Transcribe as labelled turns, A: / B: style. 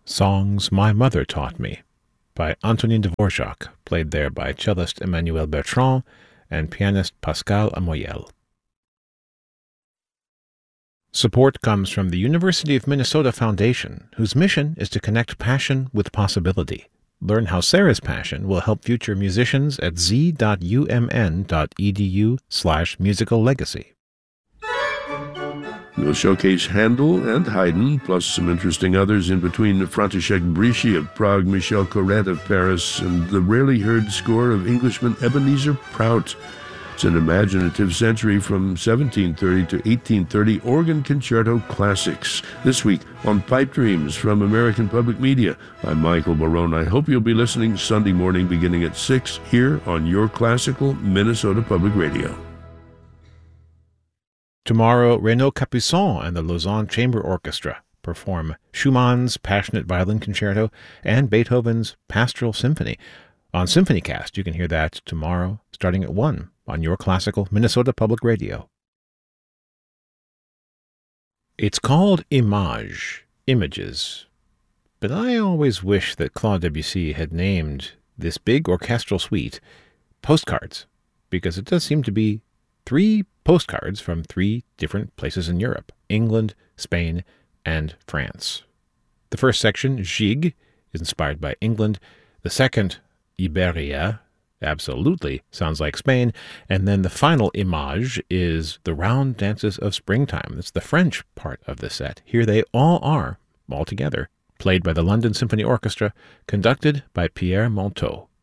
A: Songs My Mother Taught Me by Antonin Dvorak, played there by cellist Emmanuel Bertrand and pianist Pascal Amoyel. Support comes from the University of Minnesota Foundation, whose mission is to connect passion with possibility. Learn how Sarah's passion will help future musicians at z.umn.edu/musical legacy.
B: We'll showcase Handel and Haydn, plus some interesting others in between František Bríši of Prague, Michel Corrette of Paris, and the rarely heard score of Englishman Ebenezer Prout. It's an imaginative century from 1730 to 1830 organ concerto classics. This week on Pipe Dreams from American Public Media, I'm Michael Barone. I hope you'll be listening Sunday morning beginning at 6 here on your classical Minnesota Public Radio.
A: Tomorrow, Renaud Capuçon and the Lausanne Chamber Orchestra perform Schumann's Passionate Violin Concerto and Beethoven's Pastoral Symphony. On SymphonyCast, you can hear that tomorrow, starting at 1 on your classical Minnesota Public Radio. It's called Images, but I always wish that Claude Debussy had named this big orchestral suite Postcards, because it does seem to be 3 postcards from 3 different places in Europe: England, Spain, and France. The first section, Gigue, is inspired by England. The second, Iberia, absolutely sounds like Spain. And then the final image is the round dances of springtime. That's the French part of the set. Here they all are, all together, played by the London Symphony Orchestra, conducted by Pierre Monteau.